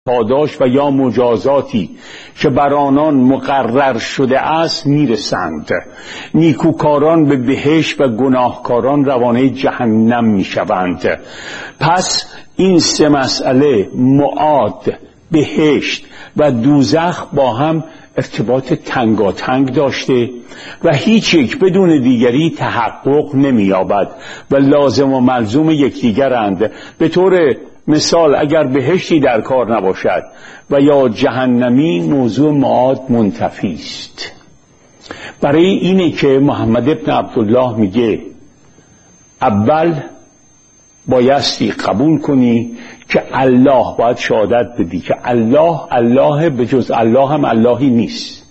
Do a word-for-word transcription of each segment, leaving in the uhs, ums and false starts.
پاداش و یا مجازاتی که بر آنان مقرر شده است میرسند. نیکوکاران به بهشت و گناهکاران روانه جهنم میشوند. پس این سه مسئله، معاد، بهشت و دوزخ، با هم ارتباط تنگاتنگ داشته و هیچ یک بدون دیگری تحقق نمی‌یابد و لازم و ملزوم یکدیگرند. به طور مثال اگر بهشتی در کار نباشد و یا جهنمی، موضوع معاد منتفی است. برای اینه که محمد ابن عبدالله میگه اول بایستی قبول کنی که الله، باید شهادت بدی که الله الله، به جز الله هم اللهی نیست.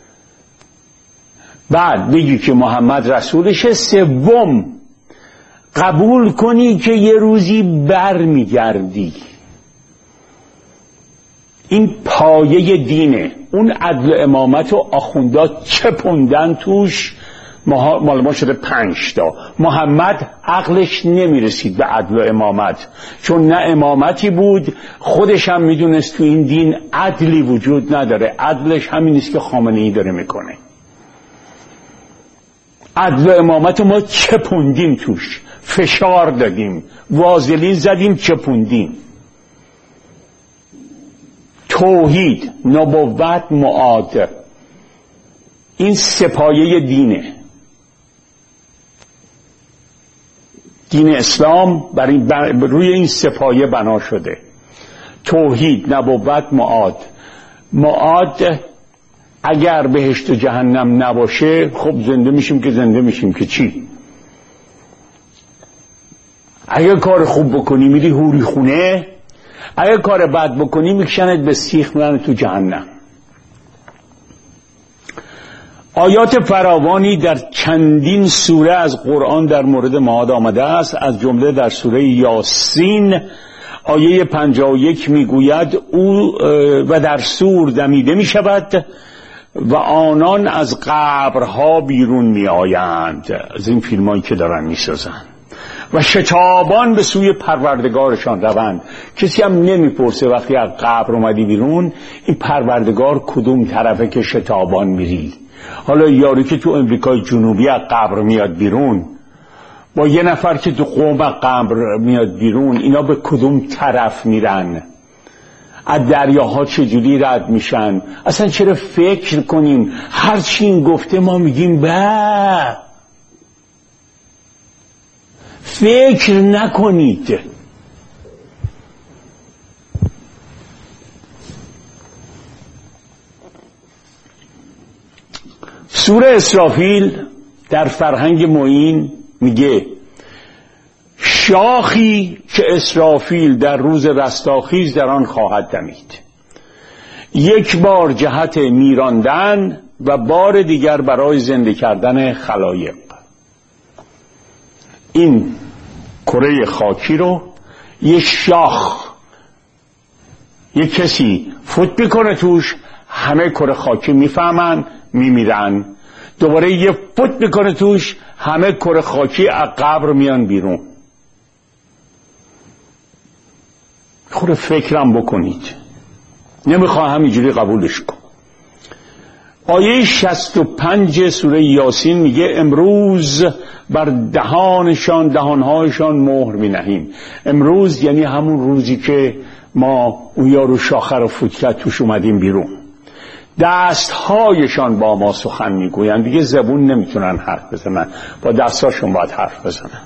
بعد بگی که محمد رسولشه. سوم قبول کنی که یه روزی بر میگردی. این پایه دینه. اون عدل و امامت و آخوندا چپوندن توش، مال ما شده پنج تا. محمد عقلش نمیرسید به عدل و امامت، چون نه امامتی بود، خودش هم میدونست تو این دین عدلی وجود نداره. عدلش همین است که خامنه‌ای داره میکنه. عدل و امامت ما چپوندیم توش، فشار دادیم، وازلین زدیم، چپوندیم. توحید، نبوت، معاد، این سپایه دینه. دین اسلام برای بر روی این سپایه بنا شده: توحید، نبوت، معاد. معاد اگر بهشت و جهنم نباشه، خب زنده میشیم که زنده میشیم که چی؟ اگر کار خوب بکنی میری حوری خونه، اگر کار بد بکنی میکشنت به سیخ، میرن تو جهنم. آیات فراوانی در چندین سوره از قرآن در مورد معاد آمده است. از جمله در سوره یاسین آیه پنجاه و یک میگوید او و در سور دمیده میشود و آنان از قبرها بیرون میآیند، از این فیلمایی که دارن میسازن، و شتابان به سوی پروردگارشان روند. کسی هم نمیپرسه وقتی از قبر اومدی بیرون این پروردگار کدوم طرفه که شتابان میری. حالا یاری که تو امریکای جنوبی از قبر میاد بیرون با یه نفر که تو قم از قبر میاد بیرون، اینا به کدوم طرف میرن؟ از دریاها چجوری رد میشن؟ اصلا چرا فکر کنیم هر چی این گفته ما میگیم به؟ فکر نکنید. سوره اسرافیل در فرهنگ معین میگه شاخی که اسرافیل در روز رستاخیز در آن خواهد دمید، یک بار جهت میراندن و بار دیگر برای زنده کردن خلایق. این کره خاکی رو یه شاخ، یه کسی فوت میکنه توش، همه کره خاکی میفهمن، میمیرن. دوباره یه فوت میکنه توش، همه کره خاکی از قبر میان بیرون. خود فکرم بکنید، نمیخواه همینجوری قبولش کن. آیه شصت و پنج سوره یاسین میگه امروز بر دهانشان دهانهایشان مهر مینهیم. امروز یعنی همون روزی که ما اون یارو شاخه رو فوت کرد توش اومدیم بیرون. دستهایشان با ما سخن میگویند. دیگه زبون نمیتونن حرف بزنن، با دستهاشون باید حرف بزنن.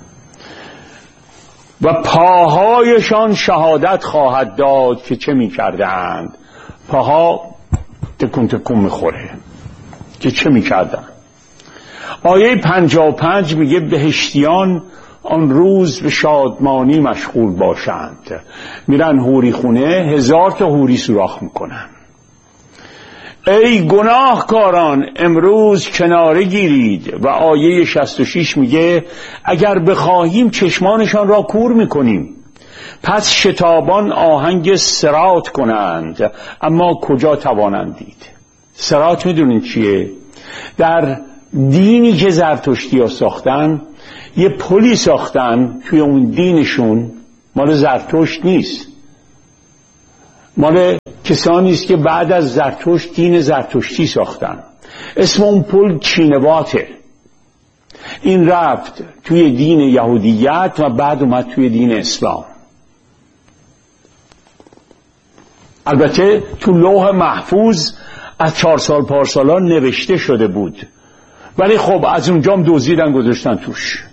و پاهایشان شهادت خواهد داد که چه میکردند. پاها تکون تکون میخوره که چه میکردن. آیه پنجاه و پنج میگه بهشتیان آن روز به شادمانی مشغول باشند. میرن حوری خونه، هزار تا حوری سوراخ میکنن. ای گناهکاران امروز کناره گیرید. و آیه شصت و شش میگه اگر بخواهیم چشمانشان را کور میکنیم، پس شتابان آهنگ صراط کنند، اما کجا توانند دید؟ صراط میدونین چیه؟ در دینی که زرتشتی ها ساختن، یه پلی ساختن توی اون دینشون، مال زرتشت نیست، مال کسانی است که بعد از زرتشت دین زرتشتی ساختن. اسم اون پل چینواته. این رفت توی دین یهودیت و بعد اومد توی دین اسلام. البته تو لوح محفوظ از چهار سال پارسالا نوشته شده بود، ولی خب از اونجام دزدیدن گذاشتن توش.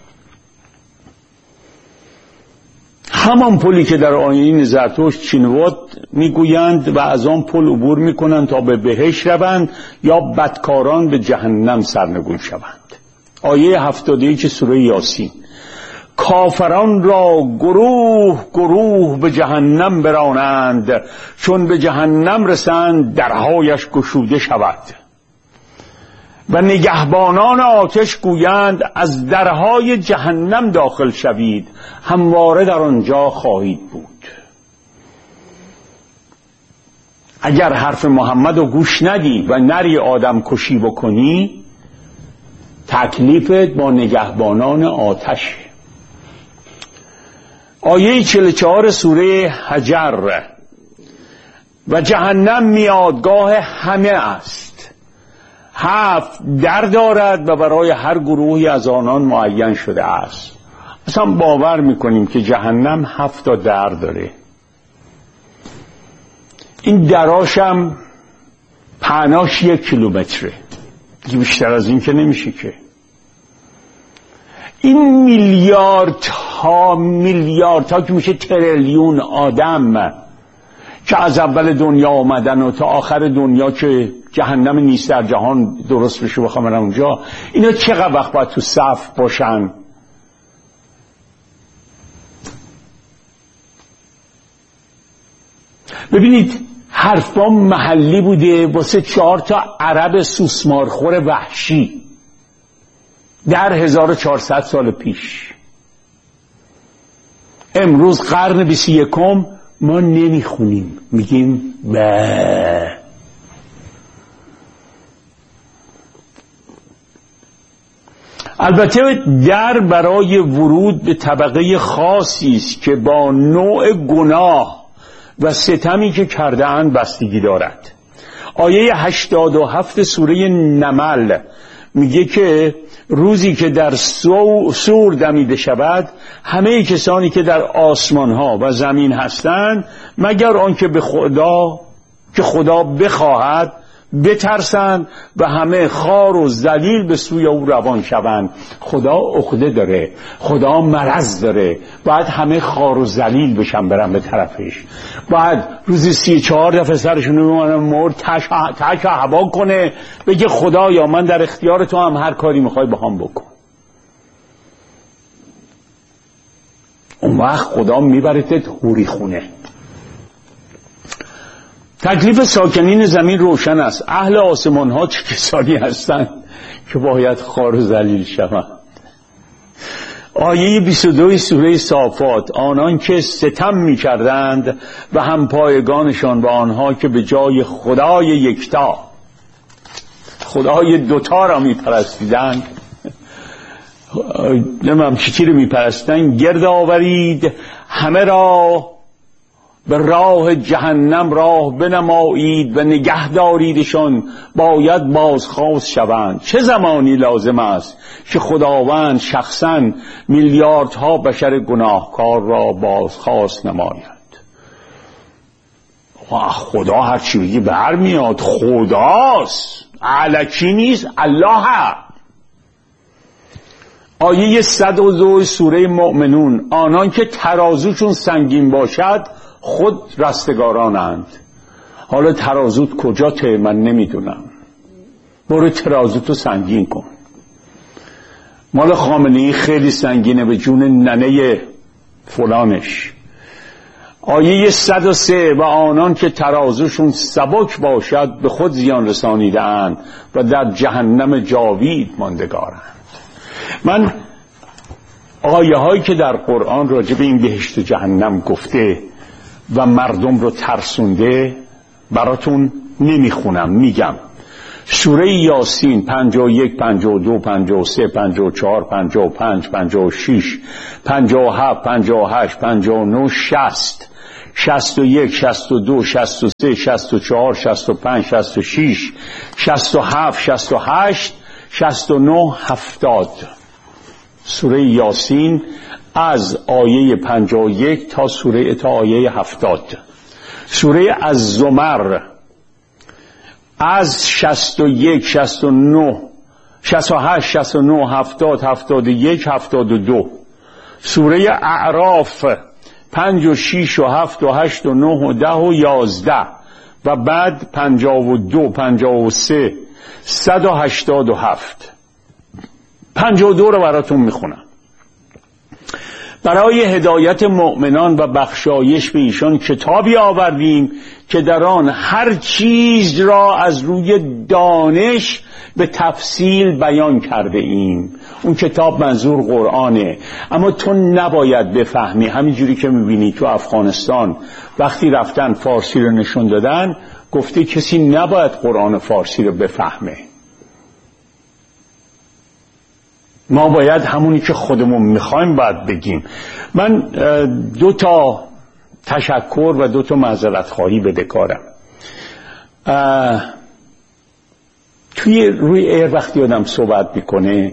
همان پلی که در آیین زرتشت چینوات میگویند و از آن پل عبور میکنند تا به بهشت روند یا بدکاران به جهنم سرنگون شوند. آیه هفتاد و یک سوره یاسین. کافران را گروه گروه به جهنم برانند، چون به جهنم رسند درهایش گشوده شود. و نگهبانان آتش گویند از درهای جهنم داخل شوید، همواره در آنجا خواهید بود. اگر حرف محمد رو گوش ندی و نری آدم کشی بکنی، تکلیفت با نگهبانان آتش. آیه چهل و چهار سوره حجر. و جهنم میادگاه همه است، هفت در دارد و برای هر گروهی از آنان معین شده است. اصلا باور میکنیم که جهنم هفت تا در داره. این دراشم پهناش یک کیلومتره، دیگه بیشتر از این که نمیشه که. این میلیارد ها میلیارد ها که میشه تریلیون آدم که از اول دنیا آمدن و تا آخر دنیا که جهنم نیست در جهان درست بشه بخوام برن اونجا، اینا چقدر وقت باید تو صف باشن؟ ببینید حرفا محلی بوده واسه چهار تا عرب سوسمارخور وحشی در هزار و چهارصد سال پیش. امروز قرن بیست و یکم ما نمیخونیم، میگیم به. البته در برای ورود به طبقه خاصی است که با نوع گناه و ستمی که کرده اند بستگی دارد. آیه هشتاد و هفت سوره نمل میگه که روزی که در سور دمیده شود، همه کسانی که در آسمان ها و زمین هستند مگر آنکه به خدا که خدا بخواهد بترسند و همه خار و ذلیل به سوی او روان شوند. خدا عقده داره، خدا مرض داره، باید همه خار و ذلیل بشن برن به طرفش. باید روزی سی چهار دفعه سرشون رو مرد تک هوا کنه، بگه خدا یا من در اختیار تو هم، هر کاری میخوای با هم بکن. اون وقت خدا میبرتت حوری خونه. تکلیف ساکنین زمین روشن است. اهل آسمان ها چه کسانی هستند که باید خار و ذلیل شوند. آیه بیست و دو سوره صافات. آنان که ستم می کردند و هم پایگانشان و آنها که به جای خدای یکتا خدای دوتا را می پرستیدند، نمیم چی رو می پرستن، گرد آورید همه را به راه جهنم راه بنمایید و نگه داریدشان، باید بازخواست شوند. چه زمانی لازم است که خداوند شخصا میلیاردها بشر گناهکار را بازخواست نماید؟ خدا هر چی بگی برمیاد، خداست، الکی نیست، الله. آیه صد و دو سوره مؤمنون. آنان که ترازوشون سنگین باشد خود رستگارانند. حالا ترازوت کجا ته من نمیدونم، برو ترازوتو سنگین کن. مال خامنه‌ای خیلی سنگینه به جون ننه فلانش. آیه صد و سه. و آنان که ترازوشون سبک باشد به خود زیان رسانیدند و در جهنم جاوید ماندگارند. من آیه هایی که در قرآن راجع به این بهشت و جهنم گفته و مردم رو ترسونده براتون نمیخونم، میگم. سوره یاسین پنجاه و یک، پنجاه و دو، پنجاه و سه، پنجاه و چهار، پنجاه و پنج، پنجاه و شش، پنجاه و هفت، پنجاه و هشت، پنجاه و نه، شصت. شصت و یک، شصت و دو، شصت و سه، شصت و چهار، شصت و پنج، شصت و شش، شصت و هفت، شصت و هشت، شصت و نه، هفتاد. سوره یاسین از آیه پنجاه و یک تا سوره تا آیه هفتاد. سوره الزمر از شصت و یک، شصت و نه، شصت و هشت، شصت و نه، هفتاد، هفتاد و یک، هفتاد و دو. سوره اعراف پنج و شیش و هفت و هشت و نه و ده و یازده و بعد پنجاه و دو، پنجاه و سه، صد و هشتاد و هفت. پنجاه و دو رو براتون میخونم. برای هدایت مؤمنان و بخشایش به ایشان کتابی آوردیم که در آن هر چیز را از روی دانش به تفصیل بیان کرده ایم. اون کتاب منظور قرآنه، اما تو نباید بفهمی. همینجوری که میبینی تو افغانستان وقتی رفتن فارسی رو نشون دادن، گفته کسی نباید قرآن فارسی رو بفهمه. ما باید همونی که خودمون میخوایم باید بگیم. من دو تا تشکر و دو تا معذرت خواهی بدهکارم. توی روی ایر وقتی آدم صحبت میکنه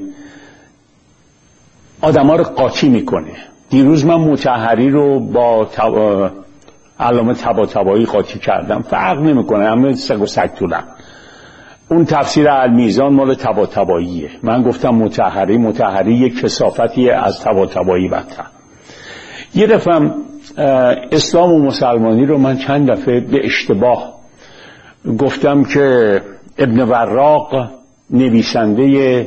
آدم ها رو قاطی میکنه. دیروز من مطهری رو با تب... علامه طباطبایی قاطی کردم، فرق نمیکنه، همه سگ و سگ طولم. اون تفسیر المیزان مال طباطباییه. من گفتم مطهری. مطهری یک کثافتیه از طباطبایی بدتر. یه دفعه اسلام و مسلمانی رو من چند دفعه به اشتباه گفتم که ابن وراق نویسنده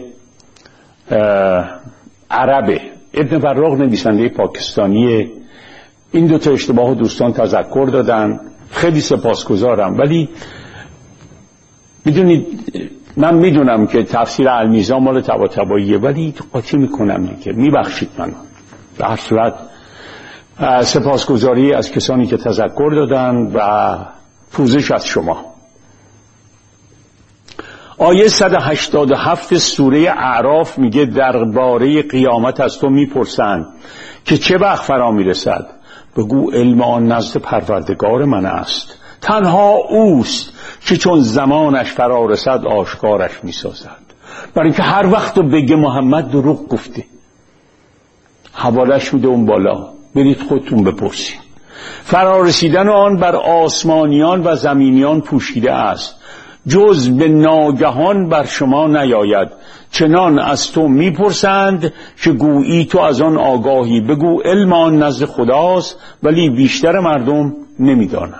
عربه، ابن وراق نویسنده پاکستانیه. این دو تا اشتباه دوستان تذکر دادن، خیلی سپاسگزارم. ولی میدونید من میدونم که تفسیر المیزان مال طباطباییه، ولی قاطی میکنم دیگه، میبخشید منو. به هر صورت سپاسگزاری از کسانی که تذکر دادن و پوزش از شما. آیه صد و هشتاد و هفت سوره اعراف میگه درباره قیامت از تو میپرسند که چه وقت فرا میرسد؟ بگو علم آن نزد پروردگار من است، تنها اوست که چون زمانش فرا رسد آشکارش میسازد. برای اینکه هر وقت بگه محمد دروغ گفته، حوالش میده اون بالا، برید خودتون بپرسید. فرا رسیدن آن بر آسمانیان و زمینیان پوشیده است، جز به ناگهان بر شما نیاید. چنان از تو میپرسند که گویی تو از آن آگاهی. بگو علم آن نزد خداست ولی بیشتر مردم نمیدانند.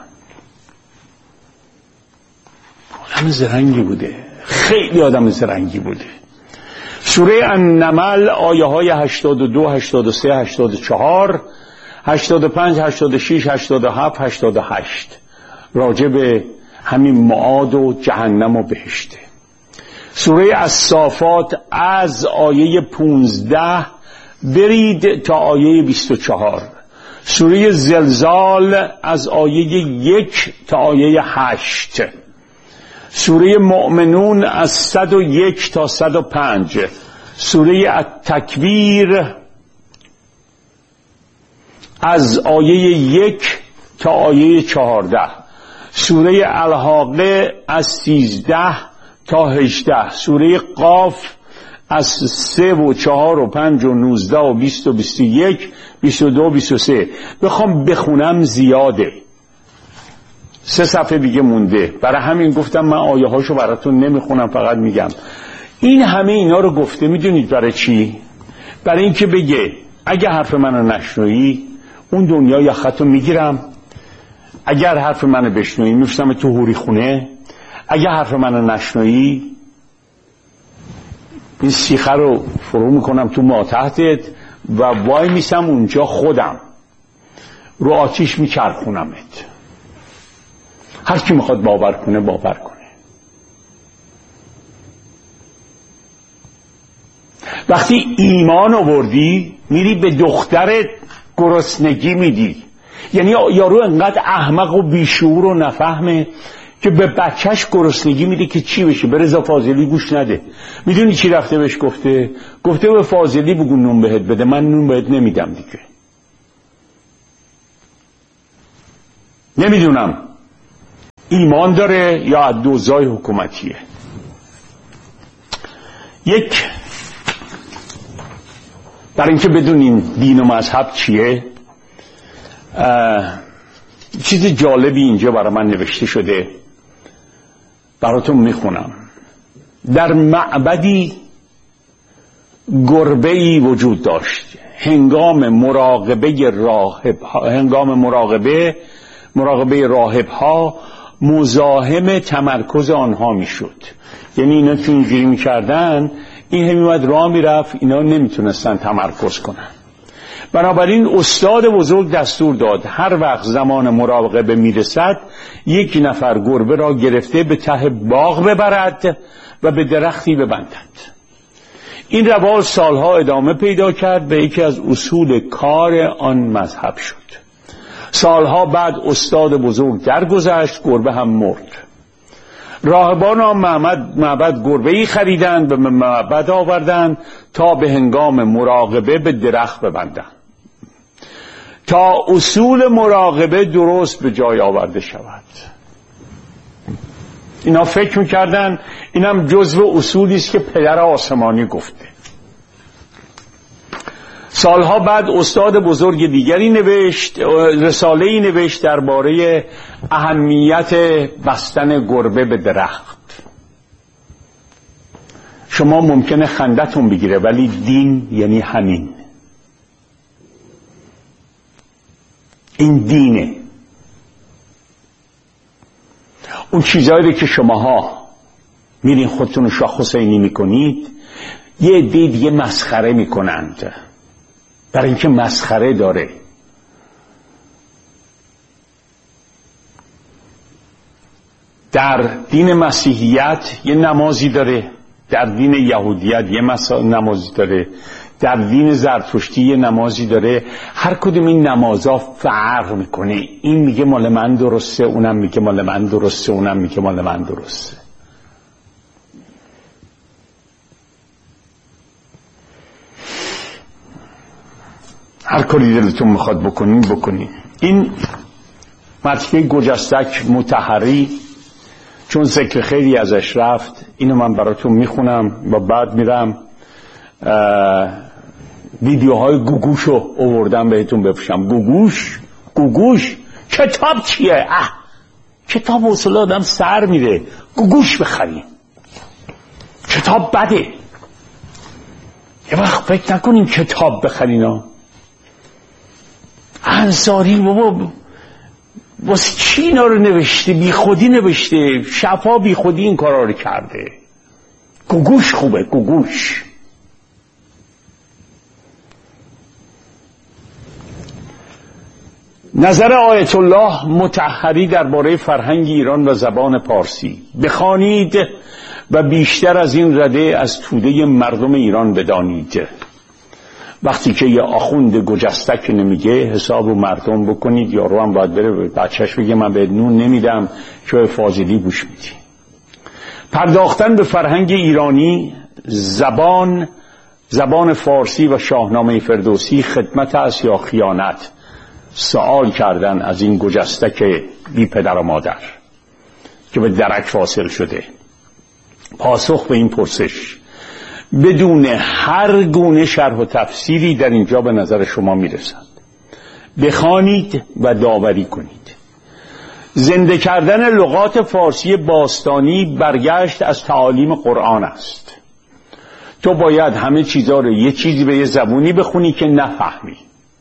آدم زرنگی بوده، خیلی آدم زرنگی بوده. سوره النمل آیه های هشتاد و دو، هشتاد و سه، هشتاد و چهار، هشتاد و پنج، هشتاد و شش، هشتاد و هفت، هشتاد و هشت راجع به همین معاد و جهنم و بهشته. سوره الصافات از آیه پونزده برید تا آیه بیست و چهار. سوره زلزال از آیه یک تا آیه هشت. سوره مؤمنون از صد و یک تا صد و پنج. سوره التکویر از آیه یک تا آیه چهارده. سوره الحاقه از سیزده تا هجده. سوره قاف از سه و چهار و پنج و نوزده و بیست و بیست و یک، بیست و دو، بیست و سه. بخوام بخونم زیاده، سه صفحه دیگه مونده، برای همین گفتم من آیه هاشو براتون نمیخونم، فقط میگم. این همه اینا رو گفته میدونید برای چی؟ برای اینکه بگه اگه حرف منو نشنوی اون دنیا یخطو میگیرم، اگر حرف منو بشنوی میفرستم تو هوری خونه، اگر حرف منو نشنوی این سیخه رو فرو میکنم تو ماتحتت و وای میسم اونجا خودم رو آتیش میچرخونمت. هر کی میخواد باور کنه باور کنه. وقتی ایمان آوردی میری به دخترت گرسنگی میدی. یعنی یارو انقدر احمق و بیشعور و نفهمه که به بچهش گرسنگی میده که چی بشه؟ به رضا فاضلی گوش نده. میدونی چی رفته بهش گفته؟ گفته به فاضلی بگو نون بهت بده، من نون بهت نمیدم دیگه. نمیدونم ایمان داره یا دوزای حکومتیه. یک، برای اینکه بدونین دین و مذهب چیه، چیز جالبی اینجا برای من نوشته شده، براتون میخونم. در معبدی گربه‌ای وجود داشت. هنگام مراقبه راهب هنگام مراقبه مراقبه راهب ها مزاحم تمرکز آنها میشد. یعنی اینا که اینجوری میکردن، این همیمد راه میرفت، اینا نمیتونستن تمرکز کنن. بنابراین استاد بزرگ دستور داد هر وقت زمان مراقبه میرسد یک نفر گربه را گرفته به ته باغ ببرد و به درختی ببندد. این روال سالها ادامه پیدا کرد، به یکی از اصول کار آن مذهب شد. سالها بعد استاد بزرگ درگذشت، گربه هم مرد. راهبان آن معبد گربه‌ای خریدند، به معبد آوردند تا به هنگام مراقبه به درخت ببندند، تا اصول مراقبه درست به جای آورده شود. اینا فکر میکردن اینم جزو اصولی است که پدر آسمانی گفته. سالها بعد استاد بزرگ دیگری نوشت رساله‌ای نوشت درباره اهمیت بستن گربه به درخت. شما ممکنه خندتون بگیره، ولی دین یعنی همین. این دینه. اون چیزهایی که شماها میرین خودتون شاخ حسینی میکنید، یه عده دیگه مسخره میکنند، برای اینکه مسخره داره. در دین مسیحیت یه نمازی داره، در دین یهودیت یه نمازی داره، در دین زرتشتی یه نمازی داره. هر کدوم این نمازها فرق میکنه. این میگه مال من درسته، اونم میگه مال من درسته، اونم میگه مال من درسته. هر کاری دلتون میخواد بکنین بکنین. این متن گجستک مطهری، چون ذکر خیلی ازش رفت، اینو من براتون میخونم و بعد میرم ویدیوهای گوگوشو آوردم بهتون بپوشم. گوگوش گوگوش کتاب چیه؟ اه کتاب وصل آدم سر میره. گوگوش بخریم، کتاب بده. یه وقت فکر نکنیم کتاب بخرین ها. انصاری بابا واسه چی اینا رو نوشته؟ بی خودی نوشته، شفا بی خودی این کارا رو کرده. گوگوش خوبه، گوگوش. نظر آیت الله مطهری درباره فرهنگ ایران و زبان پارسی. بخوانید و بیشتر از این رده از توده مردم ایران بدانید. وقتی که یه آخوند گجستک نمیگه حساب و مردم بکنید، یارو هم باید بره به بچهش بگه من به نون نمیدم که فاضلی گوش میدی. پرداختن به فرهنگ ایرانی، زبان زبان فارسی و شاهنامه فردوسی خدمت است یا خیانت؟ سوال کردن از این گجستک بی پدر و مادر که به درک فاصل شده. پاسخ به این پرسش بدون هر گونه شرح و تفسیری در اینجا به نظر شما میرسد. بخوانید و داوری کنید. زنده کردن لغات فارسی باستانی برگشت از تعالیم قرآن است. تو باید همه چیزا رو یه چیزی به یه زبونی بخونی که نفهمی.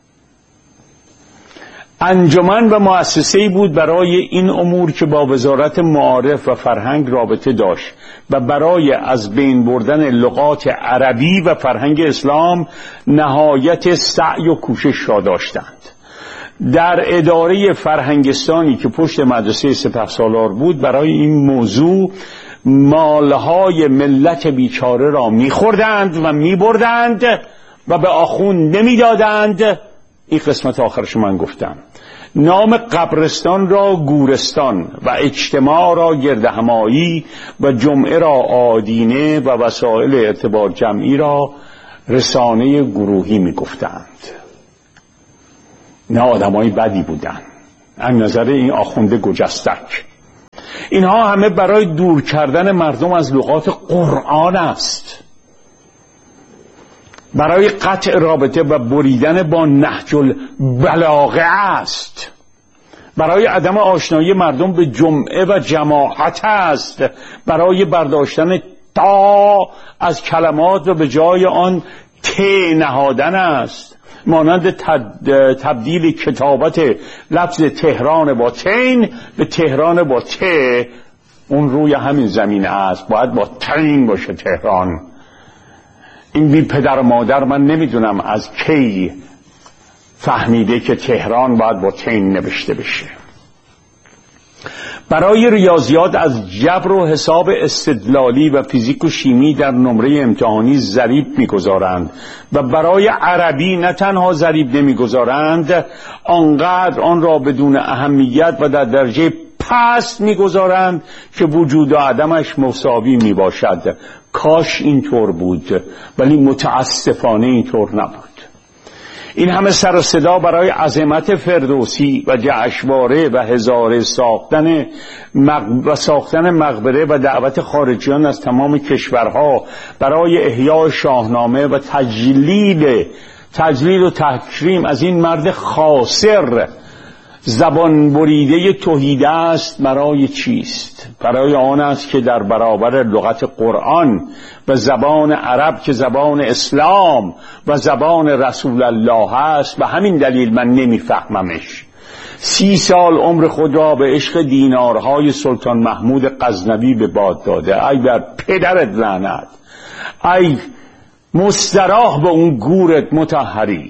انجمن و مؤسسه‌ای بود برای این امور که با وزارت معارف و فرهنگ رابطه داشت و برای از بین بردن لغات عربی و فرهنگ اسلام نهایت سعی و کوشش را داشتند. در اداره فرهنگستانی که پشت مدرسه سپهسالار بود، برای این موضوع مالهای ملت بیچاره را می‌خوردند و می‌بردند و به آخوند نمی‌دادند. این قسمت آخرش من گفتم. نام قبرستان را گورستان و اجتماع را گردهمایی و جمعه را آدینه و وسایل اعتبار جمعی را رسانه گروهی می گفتند. نه آدمای بدی بودن، از نظر این آخونده گجستک. اینها همه برای دور کردن مردم از لغات قرآن است، برای قطع رابطه و بریدن با نهج البلاغه است، برای عدم آشنایی مردم به جمعه و جماعت است، برای برداشتن تا از کلمات و به جای آن ت نهادن است، مانند تبدیل کتابت لفظ تهران با تین به تهران با ت. اون روی همین زمین است، باید با تین باشه تهران. این بی پدر و مادر من نمیدونم از کی فهمیده که تهران باید با تین نوشته بشه. برای ریاضیات از جبر و حساب استدلالی و فیزیک و شیمی در نمره امتحانی ضریب میگذارند و برای عربی نه تنها ضریب نمیگذارند، آنقدر آن را بدون اهمیت و در درجه پست میگذارند که وجود و عدمش مساوی میباشد. کاش اینطور بود، ولی متاسفانه اینطور نبود. این همه سر و صدا برای عظمت فردوسی و جشنواره و هزاره ساختن مق... و ساختن مقبره و دعوت خارجیان از تمام کشورها برای احیای شاهنامه و تجلیل تجلیل و تکریم از این مرد خاسر زبان بریده توحیده است، برای چیست؟ برای آن است که در برابر لغت قرآن و زبان عرب که زبان اسلام و زبان رسول الله است، و همین دلیل من نمیفهممش. سی سال عمر خود را به عشق دینارهای سلطان محمود غزنوی به باد داده. ای بر پدرت لعنت، ای مستراح به اون گورت مطهری،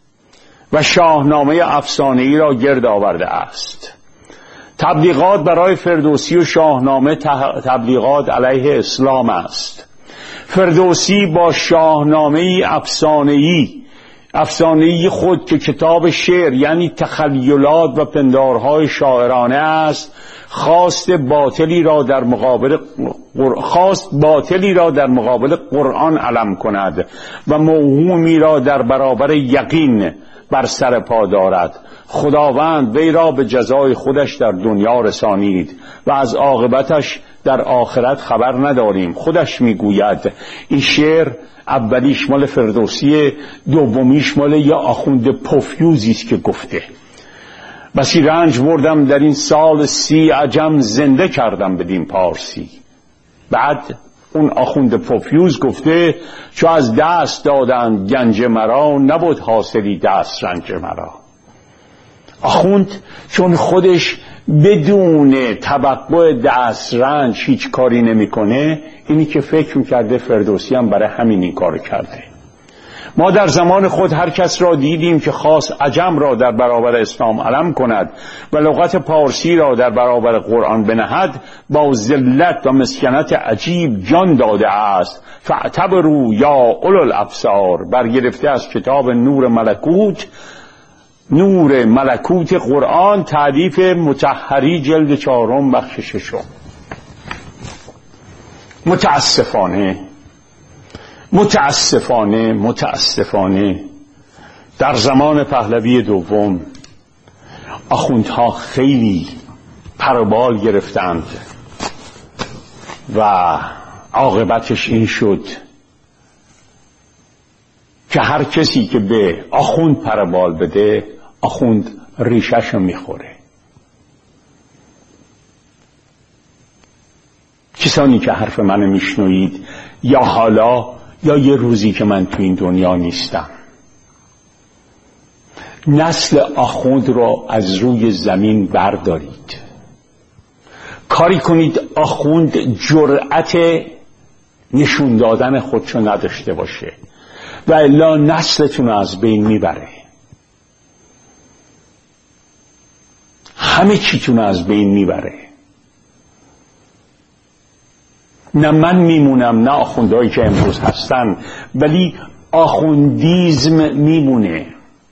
و شاهنامه افسانه‌ای را گرد آورده است. تبلیغات برای فردوسی و شاهنامه تبلیغات علیه اسلام است. فردوسی با شاهنامه افسانه‌ای افسانه‌ای خود که کتاب شعر یعنی تخیلات و پندارهای شاعرانه است، خواست باطلی را در مقابل خواست باطلی را در مقابل قرآن علم کند و موهومی را در برابر یقین بر سر پا دارد. خداوند وی را به جزای خودش در دنیا رسانید و از عاقبتش در آخرت خبر نداریم. خودش میگوید. این شعر اولیش مال فردوسی، دومیش مال یا آخوند پوفیوزی است که گفته. بسی رنج بردم در این سال سی، عجم زنده کردم بدین پارسی. بعد اون آخوند پوفیوز گفته چو از دست دادن گنج مرا، نبود حاصلی دست رنج مرا. آخوند چون خودش بدون توقع دست رنج هیچ کاری نمیکنه، اینی که فکر میکرده فردوسی هم برای همین این کار کرده. ما در زمان خود هر کس را دیدیم که خواست عجم را در برابر اسلام علم کند و لغت پارسی را در برابر قرآن بنهد، با ذلت و مسکنت عجیب جان داده است. فاعتبروا یا اولو الابصار، برگرفته از کتاب نور ملکوت نور ملکوت قرآن، تعلیف مطهری، جلد چهارم، بخش ششم. متاسفانه متاسفانه متاسفانه در زمان پهلوی دوم آخوندها خیلی پروبال گرفتند و عاقبتش این شد که هر کسی که به آخوند پروبال بده، آخوند ریشه‌شو میخوره. کسانی که حرف منو میشنوید، یا حالا یا یه روزی که من تو این دنیا نیستم، نسل آخوند را از روی زمین بردارید. کاری کنید آخوند جرأت نشون دادن خودشو نداشته باشه، و الا نسلتون رو از بین میبره، همه چیتون رو از بین میبره. نه من میمونم، نه آخوندهایی که امروز هستن، ولی آخوندیزم میمونه.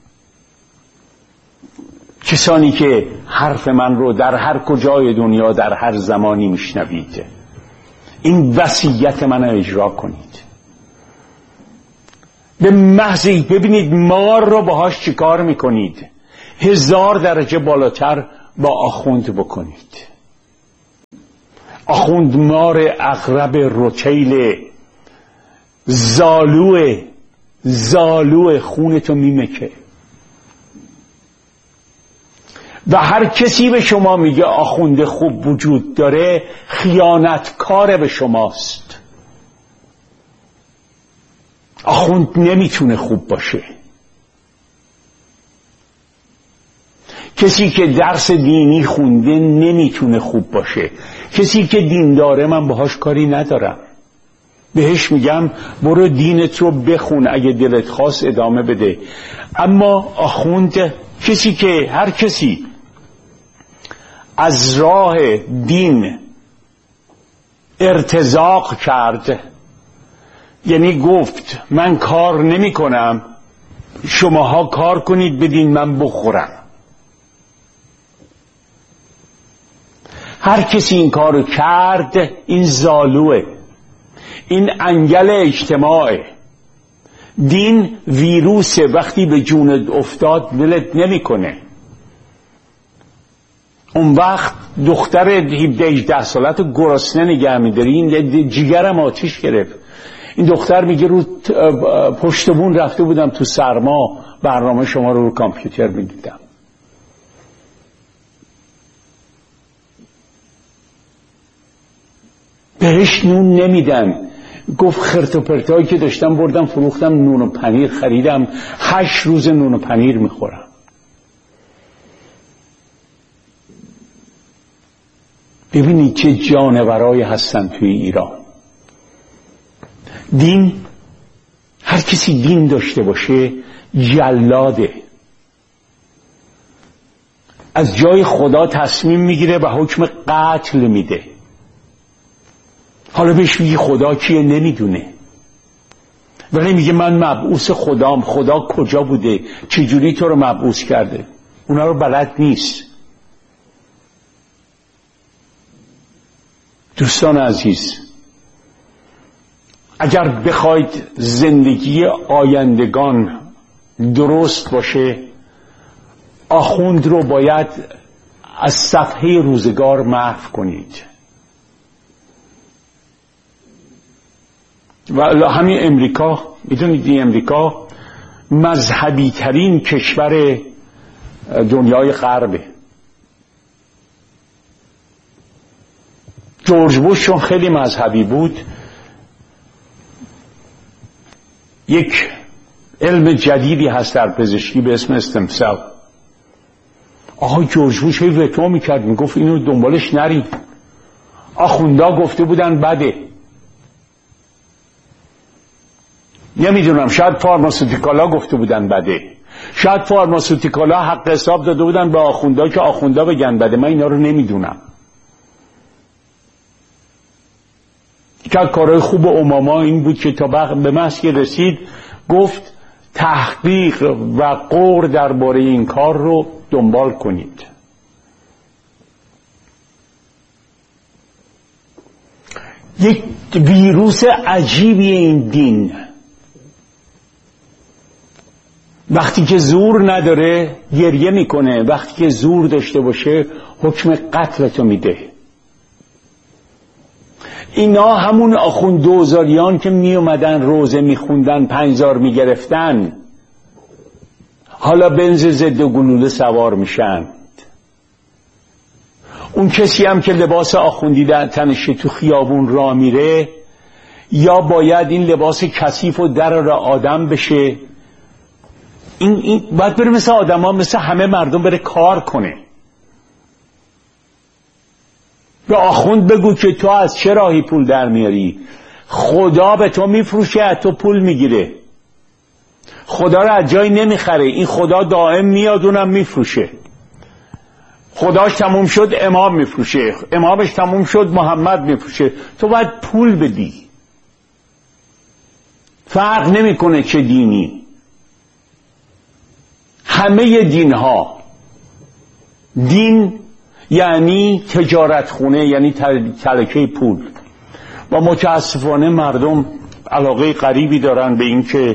کسانی که حرف من رو در هر کجای دنیا در هر زمانی میشنوید، این وصیت من رو اجرا کنید. به محضی ببینید مار رو باهاش چیکار میکنید، هزار درجه بالاتر با آخوند بکنید. آخوند مار عقرب رتیل زالو زالو خونتو میمکه و هر کسی به شما میگه آخوند خوب وجود داره خیانتکار به شماست. آخوند نمیتونه خوب باشه. کسی که درس دینی خونده نمیتونه خوب باشه. کسی که دین داره من باهاش کاری ندارم، بهش میگم برو دینت رو بخون، اگه دلت خواست ادامه بده. اما آخوند کسی که هر کسی از راه دین ارتزاق کرد، یعنی گفت من کار نمی کنم شماها کار کنید بدین من بخورم، هر کسی این کارو کرد این زالوه، این انگل اجتماعه. دین ویروسه، وقتی به جونت افتاد ولت نمیکنه. اون وقت دختر هفده هجده سالت گرسنه نگه میداری. این جیگرم آتیش گرفت. این دختر میگه رو پشت بون رفته بودم تو سرما برنامه شما رو رو کامپیوتر میدیدم. بهش نون نمیدن. گفت خرت و پرتایی که داشتم بردم فروختم، نون و پنیر خریدم، هشت روز نون و پنیر میخورم. ببینید چه جانورایی هستن توی ایران. دین، هر کسی دین داشته باشه جلاده، از جای خدا تصمیم میگیره و حکم قتل میده. حالا بهش میگی خدا کیه؟ نمیدونه، ولی میگه من مبعوث خدام. خدا کجا بوده؟ چجوری تو رو مبعوث کرده؟ اونا رو بلد نیست. دوستان عزیز، اگر بخواید زندگی آیندگان درست باشه، آخوند رو باید از صفحه روزگار محو کنید. و همین امریکا، میدونید این امریکا مذهبی ترین کشور دنیای غربه. جورج بوش چون خیلی مذهبی بود، یک علم جدیدی هست در پزشکی به اسم استمسل. آقای جورج بوش هی وتو میکرد، میگفت اینو دنبالش نرید. آخوندا گفته بودن بده. نمیدونم، شاید فارماسوتیکالا گفته بودن بده، شاید فارماسوتیکالا حق حساب داده بودن به آخوندا که آخوندا بگن بده. من اینا رو نمیدونم. که کارهای خوب اوباما این بود که تا به محض که رسید گفت تحقیق و غور درباره این کار رو دنبال کنید. یک ویروس عجیبی این دین، وقتی که زور نداره گریه میکنه، وقتی که زور داشته باشه حکم قتلتو میده. اینا همون آخوند دوزاریان که می اومدن روزه میخوندن پنجزار میگرفتن، حالا بنز ضد گلوله سوار میشن. اون کسی هم که لباس آخوندی در تنش تو خیابون را میره، یا باید این لباس کثیف و در را آدم بشه. این, این باید بره مثل آدم ها، مثل همه مردم بره کار کنه. به آخوند بگو که تو از چه راهی پول در میاری؟ خدا به تو میفروشه، از تو پول میگیره. خدا رو از جایی نمیخره. این خدا دائم میاد اونم میفروشه. خداش تموم شد امام میفروشه، امامش تموم شد محمد میفروشه. تو باید پول بدی. فرق نمیکنه چه دینی. همه دین ها، دین یعنی تجارت خونه، یعنی تلکه پول. و متاسفانه مردم علاقه غریبی دارن به این که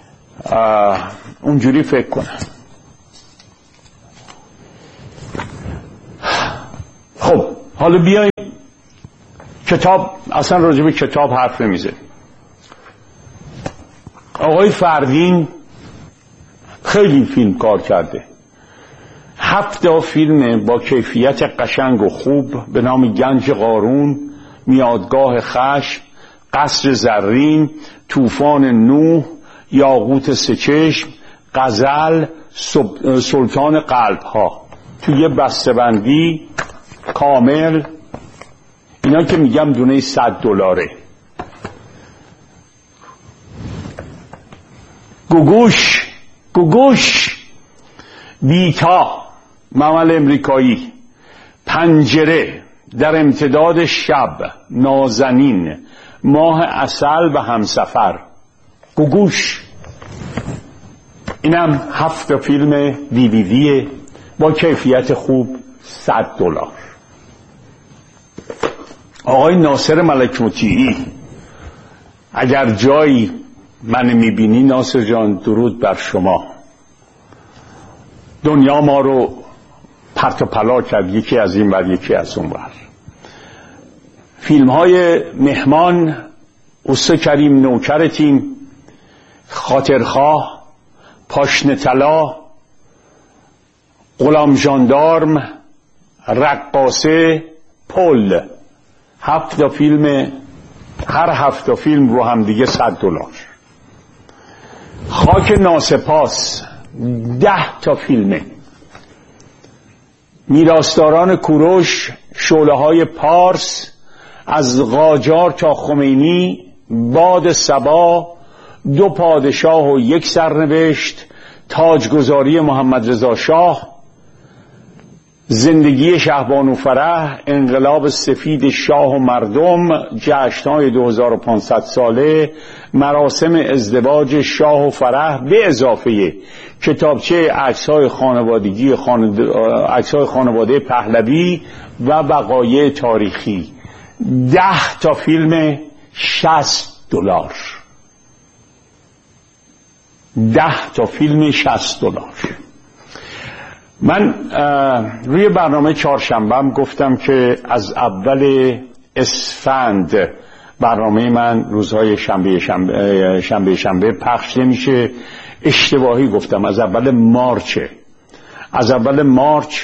اونجوری فکر کنن. حالا بیایم کتاب، اصلا راجع به کتاب حرف نمیزنیم. آقای فردین خیلی فیلم کار کرده، هفت فیلم با کیفیت قشنگ و خوب به نام گنج قارون، میادگاه خشم، قصر زرین، طوفان نوح، یاقوت سه‌چشم، غزل، سلطان قلب ها، توی یه بسته‌بندی کامل. اینا که میگم دونه صد دلاره. گوگوش گوگوش بیتا، ممل امریکایی، پنجره، در امتداد شب، نازنین، ماه عسل و همسفر. گوگوش اینم هفت فیلم دیویدیه با کیفیت خوب، صد دلار. آقای ناصر ملک مطیعی، اگر جایی من میبینی ناصر جان، درود بر شما. دنیا ما رو پرت و پلا کرد، یکی از این ور یکی از اون ور. فیلم های مهمان، اوستا کریم نوکرتیم، خاطرخواه، پاشنه طلا، غلام ژاندارم، رقاصه، پل. هفت تا فیلم، هر هفت تا فیلم رو هم دیگه صد دلار. خاک ناسپاس ده تا فیلمه. میراثداران کوروش، شعله های پارس، از قاجار تا خمینی، باد صبا، دو پادشاه و یک سرنوشت، تاجگذاری محمد رضا شاه، زندگی شهبانو فرح، انقلاب سفید شاه و مردم، جشن‌های دو هزار و پانصد ساله، مراسم ازدواج شاه و فرح، به اضافه کتابچه عکس‌های خانوادگی، عکس‌های خانواده پهلوی و وقایع تاریخی. ده تا فیلم، شصت دلار. ده تا فیلم، شصت دلار. من روی برنامه چهارشنبه‌ام گفتم که از اول اسفند برنامه من روزهای شنبه شنبه شنبه شنبه پخش نمیشه. اشتباهی گفتم، از اول مارچه. از اول مارچ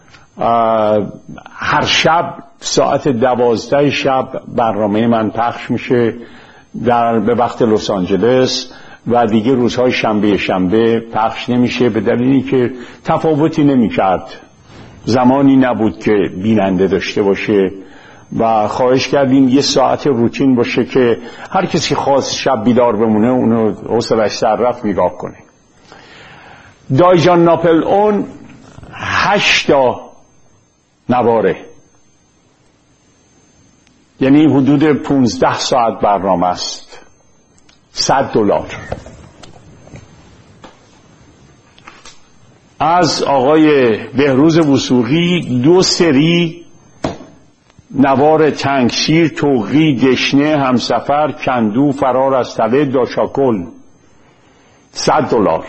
هر شب ساعت دوازده شب برنامه من پخش میشه در به وقت لس آنجلس و دیگه روزهای شنبه شنبه پخش نمیشه، به دلیلی که تفاوتی نمیکرد، زمانی نبود که بیننده داشته باشه و خواهش کردیم یه ساعت روتین باشه که هر کسی خواست شب بیدار بمونه اونو حوصله‌اش سر رفت نگاه کنه. دایجان ناپل اون هشتا نواره، یعنی حدود پونزده ساعت برنامه است، صد دلار. از آقای بهروز وثوقی دو سری نوار تنگشیر، توقی، دشنه، همسفر، کندو، فرار از تله، داشاکل، صد دلار.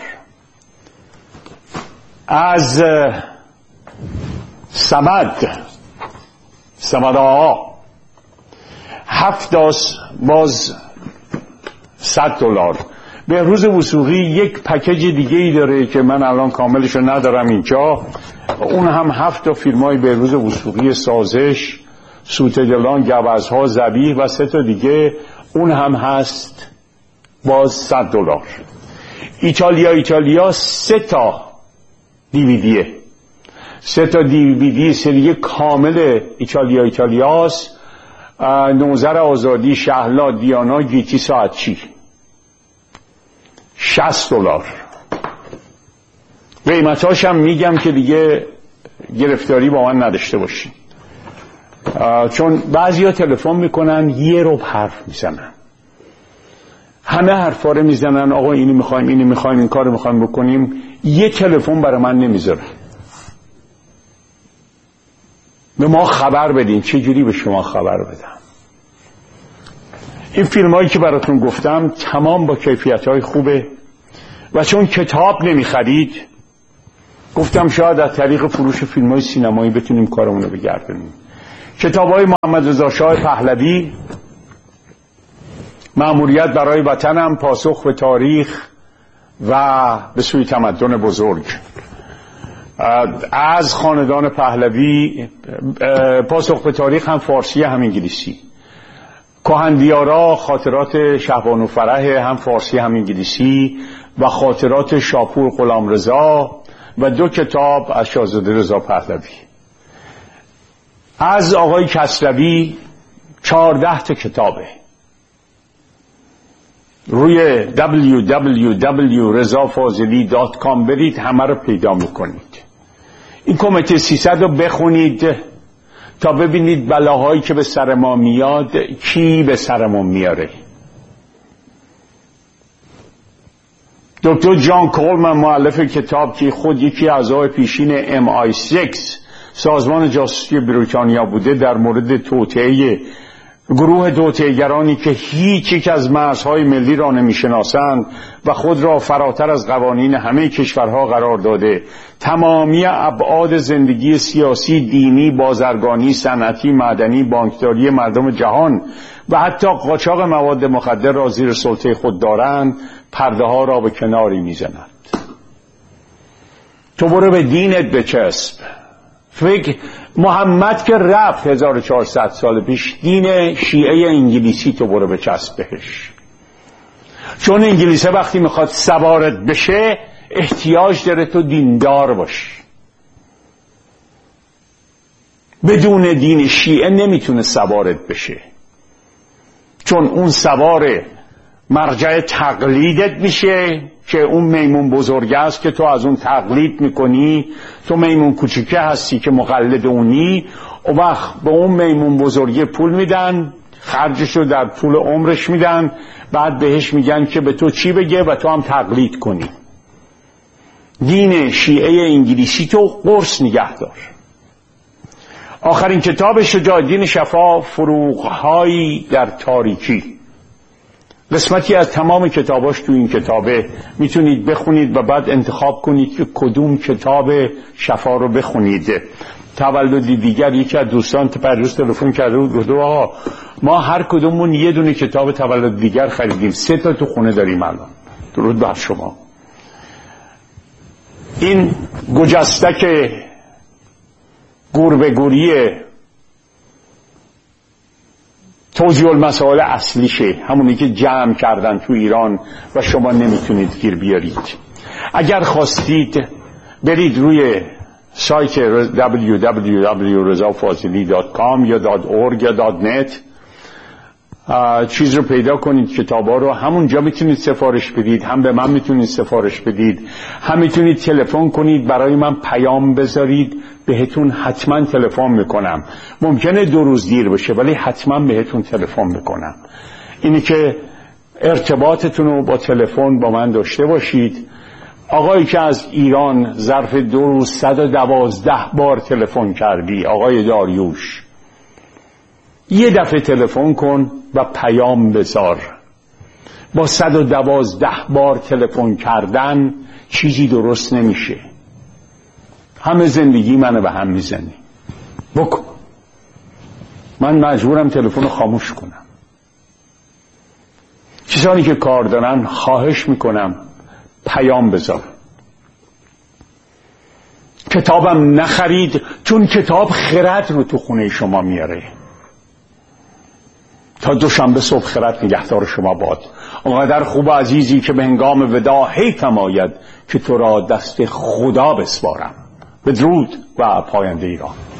از سمد سمد آقا هفت داس باز صد دلار. بهروز وثوقی یک پکیج دیگه ای داره که من الان کاملشو ندارم اینجا، اون هم هفت تا فیلم های بهروز وثوقی، سازش، سوت دلان، گوزها، ذبیح و سه تا دیگه، اون هم هست باز صد دلار. ایتالیا ایتالیا سه تا دیویدیه، سه تا دیویدی سری کامل ایتالیا ایتالیاست. نوذر آزادی، شهلا، دیانا، گیتی ساعتچی، شصت دلار. قیمتاش هم میگم که دیگه گرفتاری با من نداشته باشین، چون بعضیا تلفن میکنن یه رو حرف میزنن، همه حرفا رو میزنن، آقا اینی میخوایم اینی میخوایم این کارو میخوایم بکنیم، یه تلفن برای من نمیذارن. به ما خبر بدین. چه جوری به شما خبر بدم؟ این فیلم هایی که براتون گفتم تمام با کیفیت های خوبه و چون کتاب نمیخرید گفتم شاید از طریق فروش فیلم های سینمایی بتونیم کارمون رو بگردونیم. کتاب‌های محمد رضا شاه پهلوی، مأموریت برای وطنم، پاسخ به تاریخ و به سوی تمدن بزرگ. از خاندان پهلوی، پاسخ به تاریخ هم فارسی هم انگلیسی. کهندیارا، خاطرات شهبانو فرح، هم فارسی هم انگلیسی، و خاطرات شاپور غلامرضا، و دو کتاب از شاهزاده رضا پهلوی. از آقای کسروی چهارده تا کتابه. روی دبلیو دبلیو دبلیو رضا فاضلی دات کام برید، همه رو پیدا میکنید. این کمیته سیصد رو بخونید تا ببینید بلاهایی که به سر ما میاد کی به سرمون میاره. دکتر جان کولمن مؤلف کتاب که خود یکی از اعضای پیشین ام آی سیکس سازمان جاسوسی بریتانیا بوده، در مورد توطئه گروه توطئه‌گرانی که هیچ یک از مرزهای ملی را نمی‌شناسند و خود را فراتر از قوانین همه کشورها قرار داده، تمامی ابعاد زندگی سیاسی، دینی، بازرگانی، صنعتی، معدنی، بانکداری مردم جهان و حتی قاچاق مواد مخدر را زیر سلطه خود دارند، پرده ها را به کناری می‌زنند. تو برو به دینت بچسب. فکر محمد که رفت هزار و چهارصد سال پیش، دین شیعه انگلیسی تو برو بچسب بهش، چون انگلیسه وقتی میخواد سوارت بشه احتیاج داره تو دیندار باشی. بدون دین شیعه نمیتونه سوارت بشه، چون اون سوار مرجع تقلیدت میشه که اون میمون بزرگ است که تو از اون تقلید میکنی، تو میمون کوچیکه هستی که مقلد اونی. و وقت به اون میمون بزرگی پول میدن، خرجشو در طول عمرش میدن، بعد بهش میگن که به تو چی بگه و تو هم تقلید کنی. دین شیعه انگلیسی تو قرص نگه دار. آخرین کتاب شجاع الدین شفا، فروغ‌هایی در تاریکی، قسمتی از تمام کتاباش تو این کتابه، میتونید بخونید و بعد انتخاب کنید که کدوم کتاب شفا رو بخونید. تولدی دیگر یکی از دوستان پروز تلفن کرده بود، گفت آقا ما هر کدوممون یه دونه کتاب تولد دیگر خریدیم، سه تا تو خونه داریم الان. درود بر شما. این گجستک گوربه‌گوریه توضیح المسائل اصلیشه، همونی که جمع کردن تو ایران و شما نمیتونید گیر بیارید. اگر خواستید برید روی سایت دبلیو دبلیو دبلیو رضا فاضلی دات کام یا .org یا .net چیز رو پیدا کنید، کتابا رو همونجا میتونید سفارش بدید، هم به من میتونید سفارش بدید، هم میتونید تلفن کنید برای من پیام بذارید، بهتون حتما تلفن میکنم. ممکنه دو روز دیر بشه ولی حتما بهتون تلفن میکنم. اینی که ارتباطتون رو با تلفن با من داشته باشید. آقایی که از ایران ظرف دو روز صد و دوازده بار تلفن کردی، آقای داریوش، یه دفعه تلفن کن و پیام بذار. با صد و دوازده بار تلفن کردن چیزی درست نمیشه. همه زندگی منو به هم میزنی. بکن. من مجبورم تلفن رو خاموش کنم. کسانی که کار دارن خواهش میکنم پیام بذار. کتابم نخرید، چون کتاب خرد رو تو خونه شما میاره. تا دوشنبه صبح خرد نگهدار شما باد. آنقدر خوب و عزیزی که به هنگام وداع حیفم آید که تو را دست خدا بسپارم. بدرود و پاینده ایران.